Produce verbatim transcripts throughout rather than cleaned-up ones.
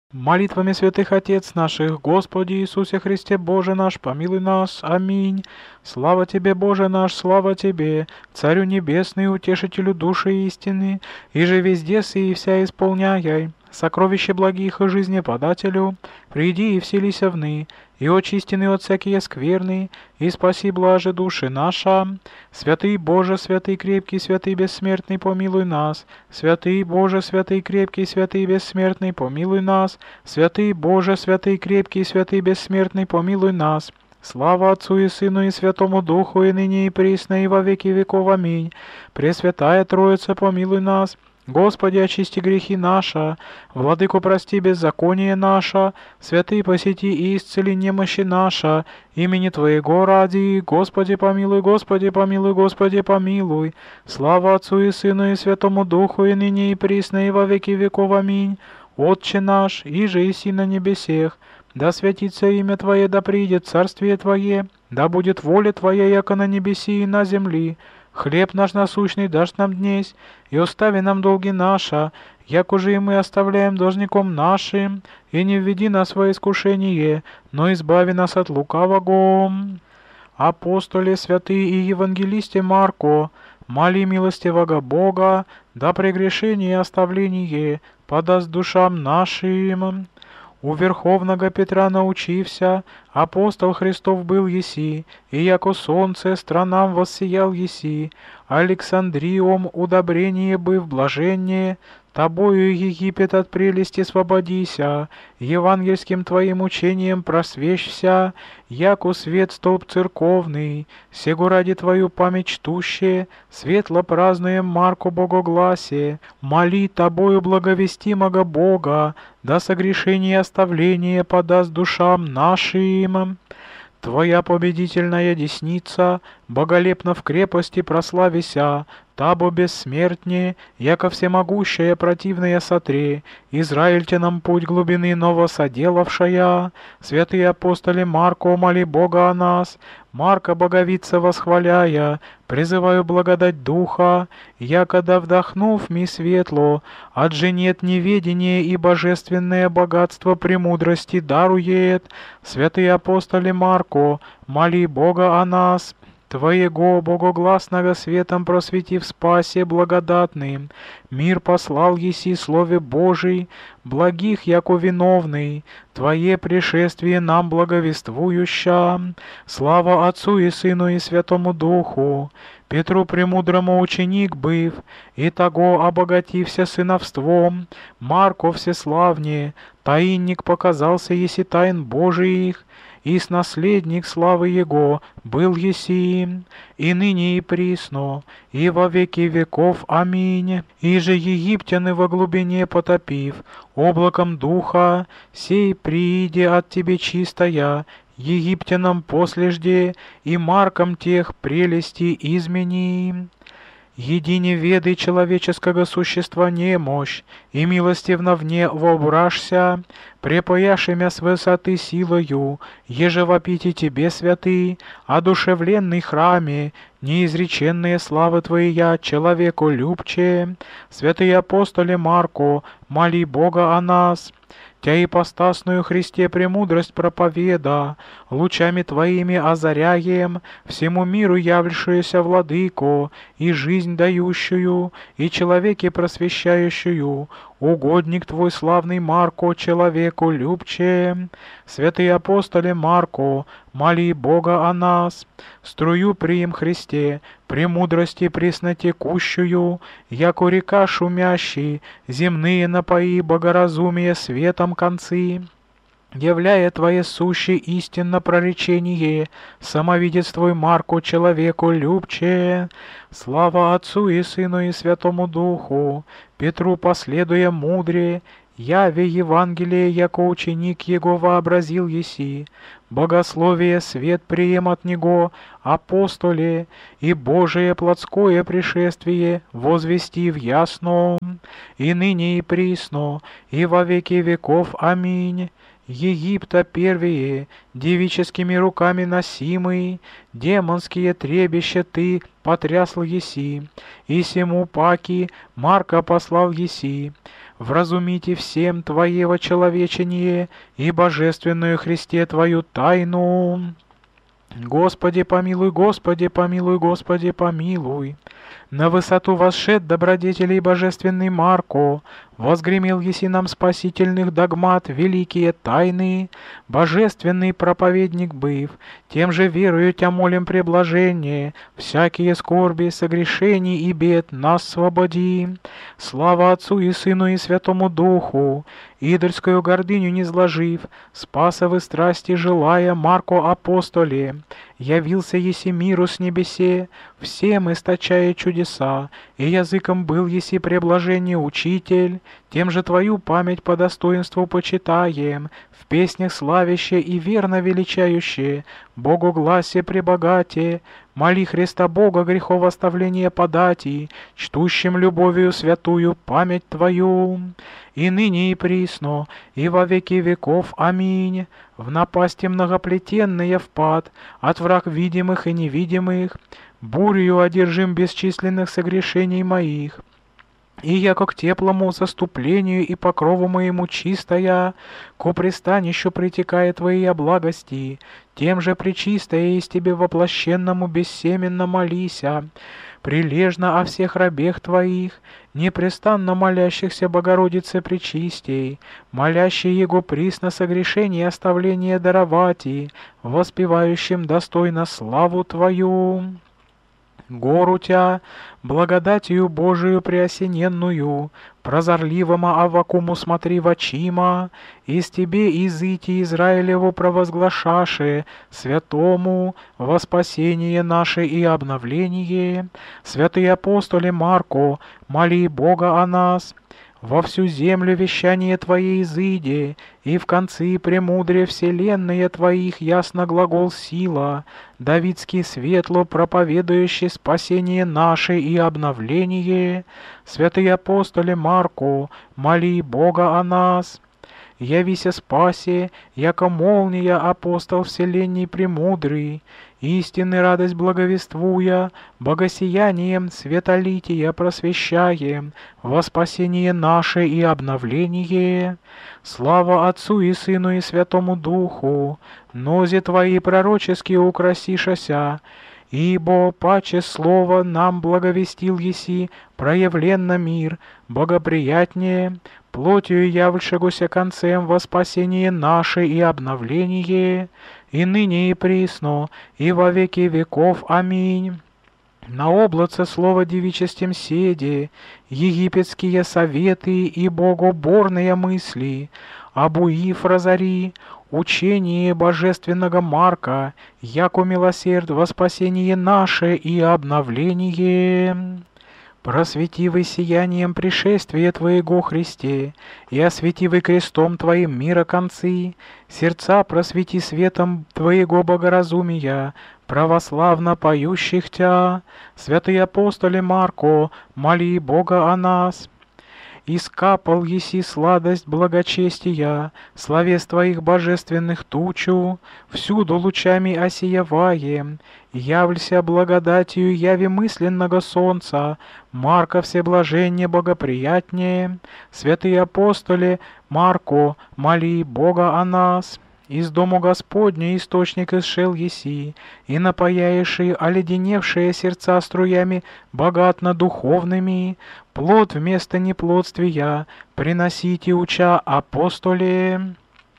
Молитвами святых Отец наших, Господи Иисусе Христе, Боже наш, помилуй нас. Аминь. Слава Тебе, Боже наш, слава Тебе, Царю Небесный, Утешителю души истины, и же везде сы и вся исполняй. Сокровище благих и жизни подателю, приди и вселися вны, и очистины от всякие скверны, и спаси блаже души наша. Святый Боже, святый крепкий, святый бессмертный, помилуй нас. Святый Боже, святый крепкий, святый бессмертный, помилуй нас. Святый Боже, святый крепкий, святый бессмертный, помилуй нас. Слава Отцу и Сыну и Святому Духу, и ныне и присно, и во веки веков. Аминь. Пресвятая Троица, помилуй нас. Господи, очисти грехи наши, Владыку, прости беззаконие наше, святый, посети и исцели немощи наша, имени Твоего ради, Господи, помилуй, Господи, помилуй, Господи, помилуй. Слава Отцу и Сыну и Святому Духу, и ныне и присно, и во веки веков. Аминь. Отче наш, иже еси на небесех, да святится имя Твое, да придет царствие Твое, да будет воля Твоя, яко на небеси и на земли. Хлеб наш насущный дашь нам днесь, и остави нам долги наши, як уже и мы оставляем должником нашим, и не введи нас во искушение, но избави нас от лукавого. Апостоле святые и евангелисте Марко, моли милостивого Бога, да прегрешение и оставление подаст душам нашим. У Верховного Петра научився, апостол Христов был еси, и яко солнце странам воссиял еси, Александриом удобрение быв блаженнее, тобою Египет от прелести свободися, евангельским твоим учением просвещся, яко свет столб церковный, сего ради твою память чтуще, светло празднуем Марку богогласе, моли тобою благовестимого Бога, да согрешение и оставление подаст душам нашим. Твоя победительная десница, боголепно в крепости прославися, табо бессмертнее, яко всемогущая противная сотре, Израиль те нам путь глубины новосоделавшая, святые апостоли Марко, моли Бога о нас, Марка боговица восхваляя, призываю благодать Духа, якода вдохнув ми светло, отженет неведение и божественное богатство премудрости дарует, святые апостоли Марко, моли Бога о нас. Твоего богогласного светом просветив спасе благодатным, мир послал еси Слове Божий, благих яко виновный, Твое пришествие нам благовествующа. Слава Отцу и Сыну и Святому Духу, Петру премудрому ученик быв, и того обогатився сыновством, Марко всеславнее, таинник показался еси тайн Божиих, и с наследник славы Его был еси, и ныне и присно, и во веки веков. Аминь. И же египтяны во глубине потопив, облаком духа, сей прииде от Тебе чистая, египтянам послежде, и маркам тех прелести измени. Едине веды человеческого существа немощь, и милостивно вне вображся, препояшемя с высоты силою, еже вопите Тебе, святый, одушевленный храме, неизреченные славы Твоя, человеку любче. Святые апостоле Марко, моли Бога о нас. Тя ипостасную Христе премудрость проповеда, лучами Твоими озаряем, всему миру являвшуюся владыко, и жизнь дающую, и человеке просвещающую, угодник Твой славный Марко, человеку любче. Святые апостоле Марко, моли Бога о нас. Струю приим Христе, премудрости преснотекущую, яко река шумящий, земные напои богоразумие светом концы. Являя Твое сущее истинно проречение, самовидец Твой Марко, человеку любче. Слава Отцу и Сыну и Святому Духу, Петру последуя мудре, яве Евангелие, яко ученик Его вообразил еси, богословие свет прием от Него, апостоле, и Божие плотское пришествие возвестив ясно, и ныне и присно, и во веки веков. Аминь. Египта первые, девическими руками носимый, демонские требища Ты потрясл еси, и сему паки Марка послал еси. вразумите всем Твоего человечение и божественную Христе Твою тайну. Господи, помилуй, Господи, помилуй, Господи, помилуй. На высоту восшед добродетелей божественный Марко, возгремел еси нам спасительных догмат великие тайны, божественный проповедник быв, тем же верою Тя молим преблажение, всякие скорби, согрешений и бед нас свободи. Слава Отцу и Сыну и Святому Духу, идольскую гордыню не зложив, спасовы страсти желая, Марко апостоле, явился еси миру с небесе, всем источая чудеса, и языком был еси преблажение учитель, тем же Твою память по достоинству почитаем, в песнях славяще и верно величающее, Богу гласе пребогате, моли Христа Бога грехов оставления подати, чтущим любовью святую память Твою, и ныне и присно, и во веки веков. Аминь. В напасти многоплетенные впад, от враг видимых и невидимых, бурью одержим бесчисленных согрешений моих. И яко к теплому заступлению и покрову моему чистая, ко пристанищу притекает Твоя благости, тем же пречистая из Тебе воплощенному бессеменно молися, прилежно о всех рабех Твоих, непрестанно молящихся Богородице Пречистей, молящей Его присно согрешение и оставление даровати, воспевающим достойно славу Твою. Гору Тя, благодатью Божию преосененную, прозорливому Аввакуму смотри в очима, из Тебе изыти Израилеву провозглашаше, святому во спасение наше и обновление. Святые апостоле Марко, моли Бога о нас. Во всю землю вещание Твое изыди, и в концы премудрее вселенные Твоих ясно глагол сила, Давидский светло проповедующий спасение наше и обновление. Святые апостоле Марко, моли Бога о нас. Явися спасе, яко молния апостол вселенной премудрый, истинный радость благовествуя, богосиянием светолития просвещаем, во спасение наше и обновление. Слава Отцу и Сыну и Святому Духу, нози Твои пророческие украсишася, ибо паче слово нам благовестил еси, проявленно мир, богоприятнее, плотью явлшегося концем во спасение наше и обновление, и ныне и присно, и во веки веков. Аминь. На облаце слова девичестем седе, египетские советы и богоборные мысли, обуив разори, учение божественного Марка, яко милосерд во спасение наше и обновление. Просветивый сиянием пришествия Твоего, Христе, и осветивый крестом Твоим мира концы, сердца просвети светом Твоего богоразумия, православно поющих Тя. Святые апостоле Марко, моли Бога о нас. Искапал еси сладость благочестия, словес Твоих божественных тучу, всюду лучами осияваем, явлься благодатью яви мысленного солнца, Марка всеблаженне богоприятнее. Святые апостоле Марко, моли Бога о нас. Из дому Господня источник исшел еси, и напаяеши оледеневшие сердца струями богатно духовными, плод вместо неплодствия приносите уча апостоле.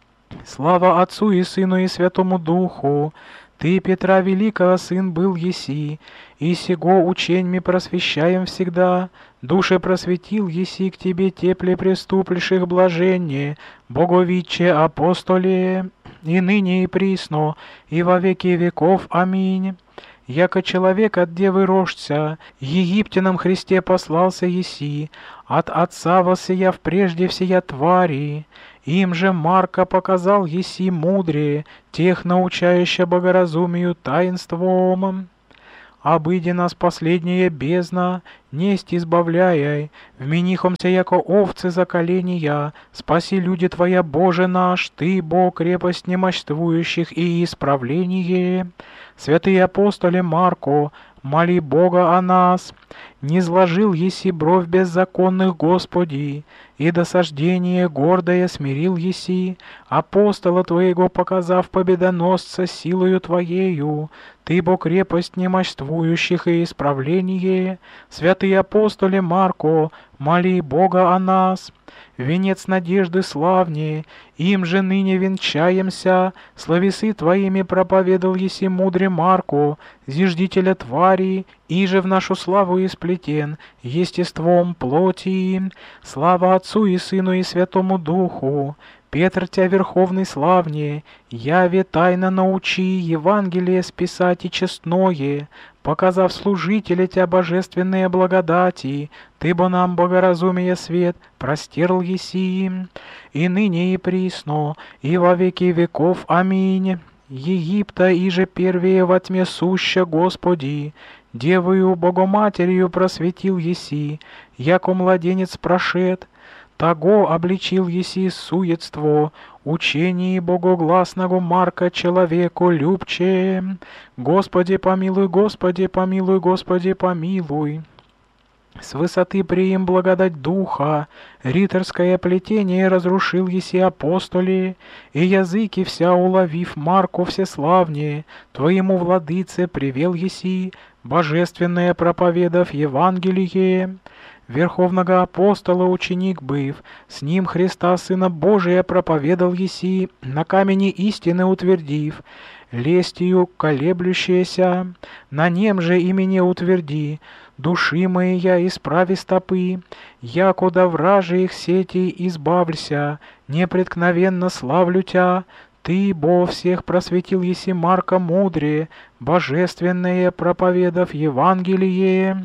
Слава Отцу и Сыну и Святому Духу, Ты, Петра Великого, сын был еси, и сего ученьми просвещаем всегда, душе просветил еси к Тебе тепле преступлеших блаженне, боговиче апостоле, и ныне и присно, и во веки веков. Аминь. Яко человек от девы рождся, египтянам Христе послался еси, от Отца воссияв прежде всея твари, им же Марка показал еси мудрее, тех научающих богоразумию таинством. Обыди нас последняя бездна, несть избавляй, вменихомся яко овцы за коления, спаси люди Твоя, Боже наш, Ты, Бог, крепость немощствующих и исправление. Святые апостоле Марко, моли Бога о нас. Не сложил еси бровь беззаконных, Господи, и досаждение гордое смирил еси, апостола Твоего показав победоносца силою Твоею, Ты, бо крепость немощствующих и исправление. Святый апостоле Марко, моли Бога о нас. Венец надежды славнее, им же ныне венчаемся. Словесы Твоими проповедал еси мудре Марко, зиждителя твари, и же в нашу славу исплетен естеством плоти. Слава Отцу и Сыну и Святому Духу. Петр Тя верховный славнее, яве тайно научи Евангелие списать и честное, показав служителя Тя божественные благодати, Ты бо нам богоразумие свет простерл еси, и ныне и присно, и во веки веков. Аминь. Египта иже первее во тьме суща, Господи, Девою Богоматерью просветил еси, яко младенец прошед, того обличил еси суетство, учении богогласного Марка человеку любче. Господи помилуй, Господи помилуй, Господи помилуй. С высоты приим благодать Духа, риторское плетение разрушил еси апостоли, и языки вся уловив Марку всеславнее, Твоему владыце привел еси, божественное проповедав Евангелие. Верховного апостола ученик быв, с ним Христа Сына Божия проповедал еси, на камени истины утвердив, лестью колеблющаяся, на нем же имени утверди, души мои я исправи стопы, якуда вражи их сети избавлься, непреткновенно славлю Тя. Ты, Бо, всех просветил еси Марка мудре, божественное проповедав Евангелие.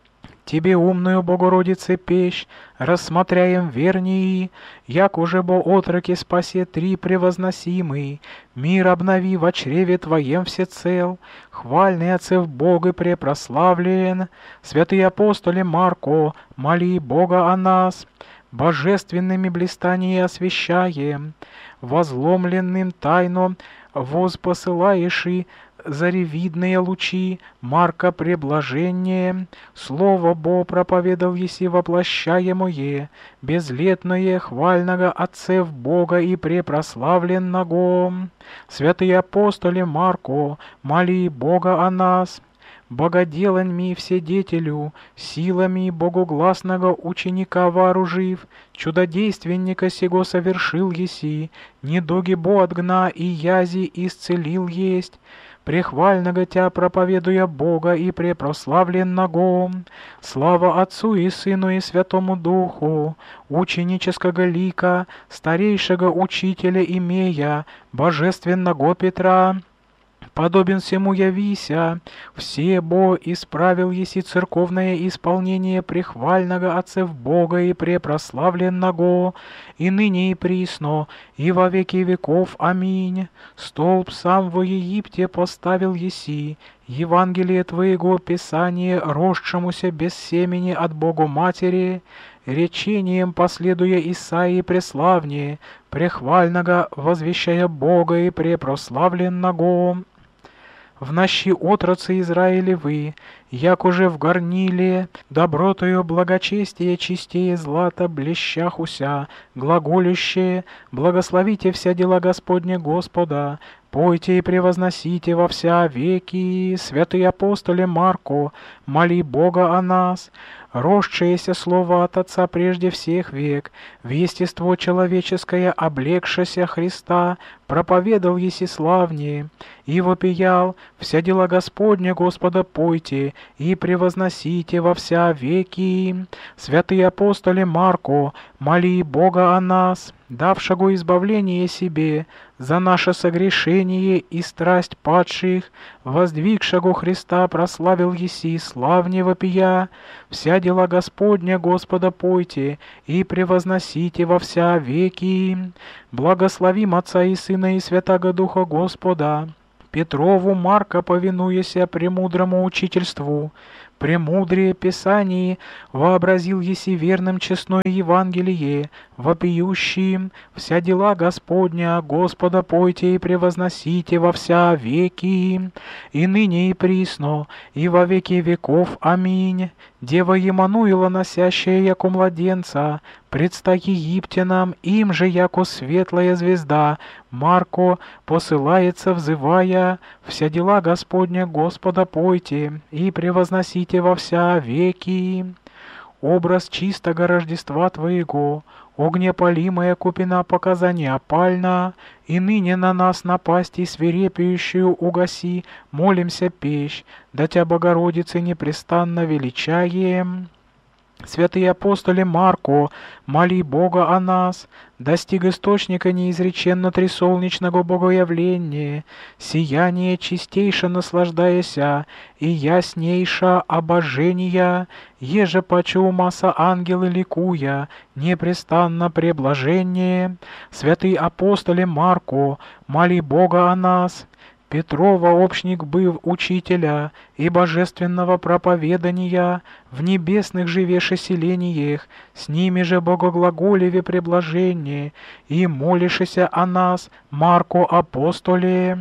Тебе, умную Богородице, пещ, рассмотряем вернии, як уже бо отроки спасе три превозносимый, мир обнови во чреве Твоем всецел, хвальный Отцев Бог и препрославлен. Святый апостоле Марко, моли Бога о нас, божественными блистаниями освящаем, возломленным тайно возпосылаеши заревидные лучи Марка преблажение, Слово Бо проповедал еси воплощаемое, безлетное хвального Отцев Бога и препрославленного. Святые апостоле Марко, моли Бога о нас. Богоделаньми вседетелю, силами богогласного ученика вооружив, чудодейственника сего совершил еси, недуги бо от гна и язи исцелил есть, прехвального Тя проповедуя Бога и препрославленного. Слава Отцу и Сыну и Святому Духу, ученического лика, старейшего учителя имея, божественного Петра, подобен всему явися, все бо исправил еси церковное исполнение прехвального Отцев Бога и препрославленного, и ныне и присно, и во веки веков. Аминь. Столб сам во Египте поставил еси, Евангелие Твоего Писание, росшемуся без семени от Бога Матери, речением последуя Исаии преславнее, прехвального возвещая Бога и препрославленного. В нощи отрацы Израилевы, як уже в горниле, добротою благочестие чистее злата блещахуся, глаголющее, благословите вся дела Господня Господа, пойте и превозносите во вся веки. Святый апостоле Марко, моли Бога о нас. Росшееся слово от Отца прежде всех век, в естество человеческое облегшася Христа, проповедал еси славнее, и вопиял, вся дела Господня Господа пойте и превозносите во вся веки. Святый апостоле Марко, моли Бога о нас, давшего избавление себе, за наше согрешение и страсть падших, воздвигшего Христа прославил еси славне вопия, вся дела Господня Господа пойте и превозносите во вся веки. Благословим Отца и Сына и Святаго Духа Господа. Петрову Марка, повинуяся премудрому учительству, Премудрее Писании вообразил еси верным честное Евангелие, вопиющим вся дела Господня, Господа пойте и превозносите во вся веки, и ныне и присно, и во веки веков. Аминь. Дева Емануила, носящая яко младенца, предста египтянам, им же яко светлая звезда, Марко посылается, взывая, вся дела Господня, Господа пойте и превозносите во вся веки. Образ чистого Рождества Твоего, огнепалимая купина показания опальна, и ныне на нас напасти свирепеющую угаси, молимся пещ, да Тя, Богородицы, непрестанно величаем. Святые апостоли Марко, моли Бога о нас, достиг источника неизреченно трисолнечного богоявления, сияние чистейше наслаждаяся, и яснейша обожения, еже паче умаса ангелы ликуя, непрестанно преблажение. Святые апостоли Марко, моли Бога о нас. Петрова общник быв учителя и божественного проповедания в небесных живеше селениях, с ними же богоглаголеве преблажение, и молишися о нас, Марко апостоле.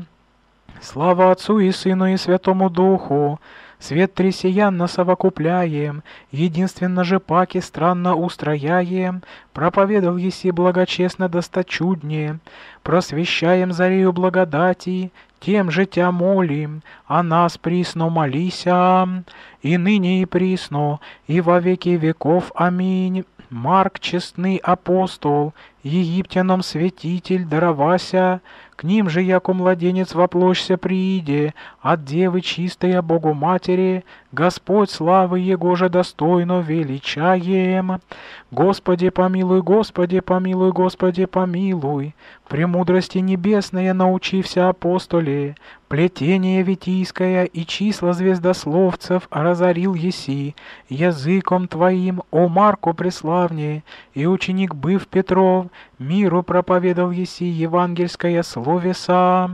Слава Отцу и Сыну и Святому Духу! Свет тресиян совокупляем, единственно же паки странно устрояем, проповедал еси благочестно досточуднее, просвещаем зарею благодати, тем же Тя молим, о нас присно молися, и ныне и присно, и во веки веков. Аминь. Марк, честный апостол, египтянам святитель даровася, к ним же, яко младенец воплощся прииде, от девы чистой Богу Матери, Господь славы Его же достойно величаем. Господи помилуй, Господи помилуй, Господи помилуй. Премудрости небесная научився апостоле, плетение витийское и числа звездословцев разорил еси, языком Твоим, о Марко преславнее, и ученик быв Петров, миру проповедал еси евангельское словеса.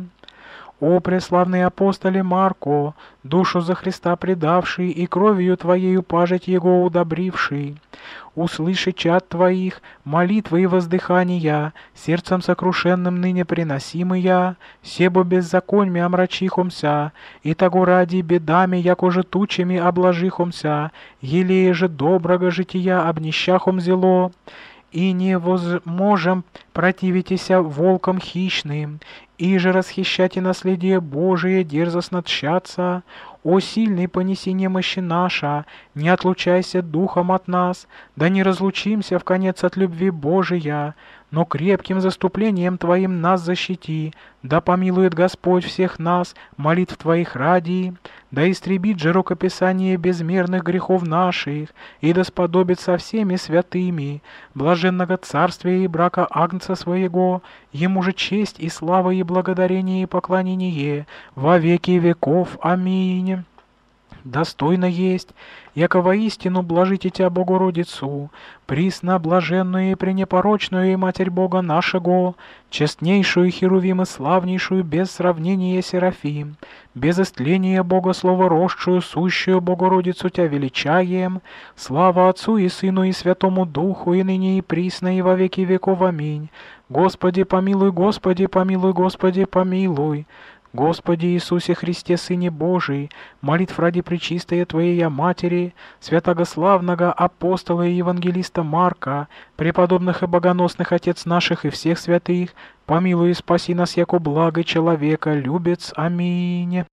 О преславный апостоле Марко, душу за Христа предавший и кровью Твоею пажить Его удобривший, услыши чад Твоих, молитвы и воздыхания, сердцем сокрушенным ныне приносимыя, себо беззаконьми омрачихомся, и того ради бедами, яко же тучами обложихомся, елея же доброго жития обнищахом зело, и не возможем противитеся волкам хищным, и же расхищайте наследие Божие, дерзостно тщаться. О сильный, понеси немощи наша, не отлучайся духом от нас, да не разлучимся в конец от любви Божия, но крепким заступлением Твоим нас защити, да помилует Господь всех нас, молитв Твоих ради, да истребит же рукописание безмерных грехов наших, и да сподобит со всеми святыми, блаженного царствия и брака Агнца Своего, Ему же честь и слава и благодарение и поклонение во веки веков. Аминь. Достойно есть, яко воистину блажите Тя, Богородицу, присно блаженную и пренепорочную и Матерь Бога нашего, честнейшую Херувим и славнейшую без сравнения Серафим, без истления Бога словорожшую, сущую Богородицу Тя величаем, слава Отцу и Сыну и Святому Духу, и ныне и присно и во веки веков. Аминь. Господи помилуй, Господи помилуй, Господи помилуй. Господи Иисусе Христе, Сыне Божий, молитв ради пречистая Твоей Матери, святогославного апостола и евангелиста Марка, преподобных и богоносных отец наших и всех святых, помилуй и спаси нас, яко благо человека, любец. Аминь.